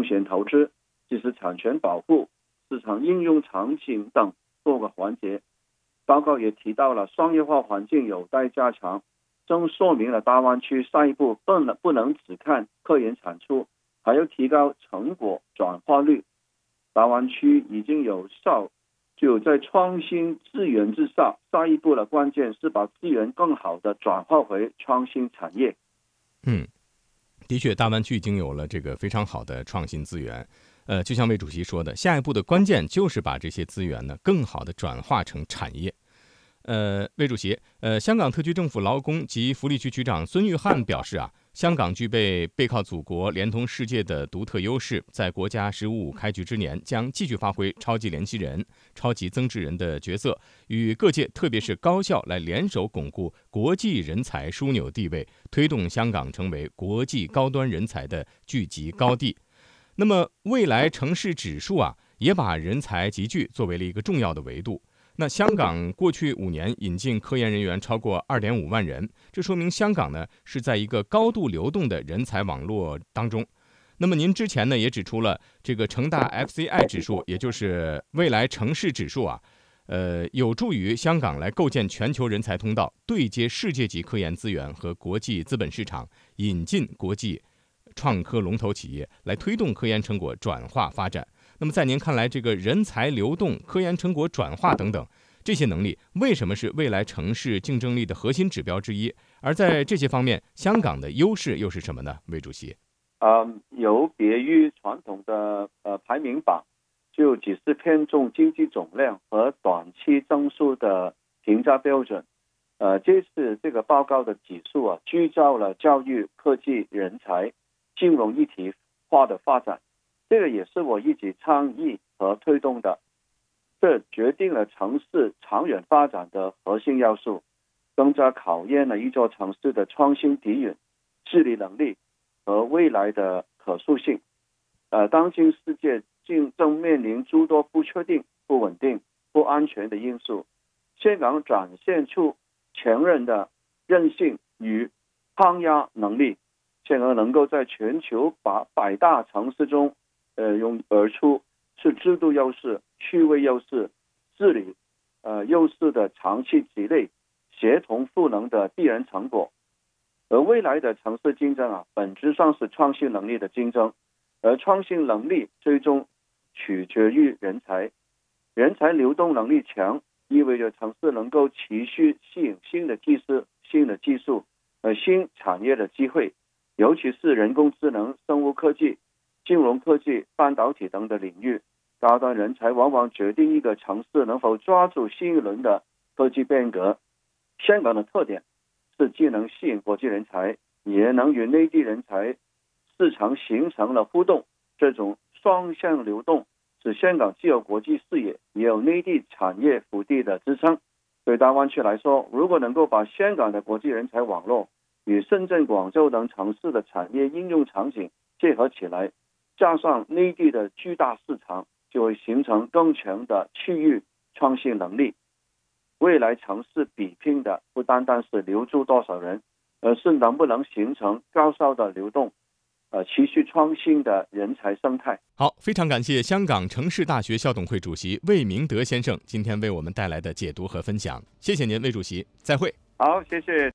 风险投资、知识产权保护、市场应用场景等多个环节。报告也提到了商业化环境有待加强，正说明了大湾区下一步不能只看科研产出，还要提高成果转化率。大湾区已经有效就在创新资源之上，下一步的关键是把资源更好的转化回创新产业。 的确，大湾区已经有了这个非常好的创新资源。就像魏主席说的，下一步的关键就是把这些资源呢更好的转化成产业。魏主席，香港特区政府劳工及福利局局长孙玉菡表示香港具备背靠祖国、连通世界的独特优势，在国家“十五五”开局之年，将继续发挥超级联系人、超级增值人的角色，与各界特别是高校来联手巩固国际人才枢纽地位，推动香港成为国际高端人才的聚集高地。那么，未来城市指数也把人才集聚作为了一个重要的维度。那香港过去5年引进科研人员超过2.5万人，这说明香港呢是在一个高度流动的人才网络当中。那么您之前呢也指出了这个城大 FCI 指数，也就是未来城市指数有助于香港来构建全球人才通道，对接世界级科研资源和国际资本市场，引进国际创科龙头企业，来推动科研成果转化发展。那么在您看来，这个人才流动、科研成果转化等等这些能力，为什么是未来城市竞争力的核心指标之一？而在这些方面，香港的优势又是什么呢？魏主席， 有别于传统的排名榜，就只是偏重经济总量和短期增速的评价标准。这次这个报告的指数聚焦了教育、科技、人才、金融一体化的发展。这个也是我一直倡议和推动的，这决定了城市长远发展的核心要素，更加考验了一座城市的创新底蕴、治理能力和未来的可塑性。当今世界正面临诸多不确定、不稳定、不安全的因素，香港展现出前人的韧性与抗压能力，进而能够在全球100大城市中涌而出，是制度优势、趣味优势、治理优势的长期积累，协同赋能的必然成果。而未来的城市竞争本质上是创新能力的竞争，而创新能力最终取决于人才。人才流动能力强，意味着城市能够持续吸引新的技术、新产业的机会，尤其是人工智能、生物科技、金融科技、半导体等的领域。高端人才往往决定一个城市能否抓住新一轮的科技变革。香港的特点是既能吸引国际人才，也能与内地人才市场形成了互动，这种双向流动使香港既有国际视野，也有内地产业腹地的支撑。对大湾区来说，如果能够把香港的国际人才网络与深圳、广州等城市的产业应用场景结合起来，加上内地的巨大市场，就会形成更强的区域创新能力。未来城市比拼的不单单是留住多少人，而是能不能形成高效的流动，持续创新的人才生态。 好，非常感謝香港城市大學校董會主席魏明德先生今天為我們帶來的解讀和分享。謝謝您，魏主席，再會。 好，謝謝。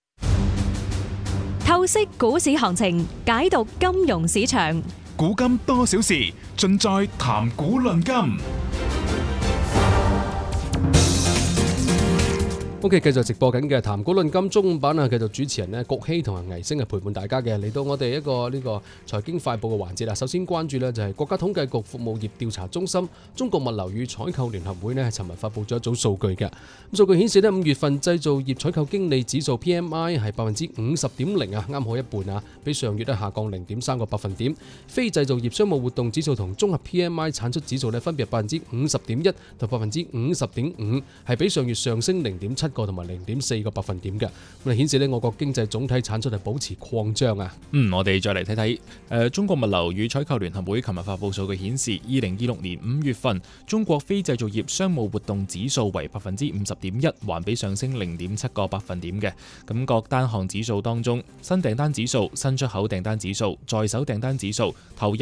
透析股市行情，解讀金融市場。 古今多少事，盡在談股論金。 OK， 繼續直播緊嘅談股論金中午版繼續主持人呢郭希同埋倪星陪伴大家嘅，嚟到我哋一個呢個財經快報嘅環節啦。首先關注呢就係國家統計局服務業調查中心中國物流與採購聯合會呢係尋日發布咗一組數據嘅。咁數據顯示呢5月份製造業採購經理指數 PMI 係 50.0%啱好一半比上月下降 0.3 個百分點。非製造業商務活動指數同綜合 PMI 產出指數呢分別 50.1% 同 50.5%，係比上月上升 0.7個同埋 0.4 個百分點嘅，咁顯示呢我國經濟總體產出係保持擴張啊。 我哋再嚟睇睇，中國物流與採購聯合會琴日發布數據顯示，2026年5月份中國非製造業商務活動指數為 50.1%，環比上升 0.7 個百分點嘅。咁各單項指數當中，新訂單指數、新出口訂單指數、在手訂單指數、投入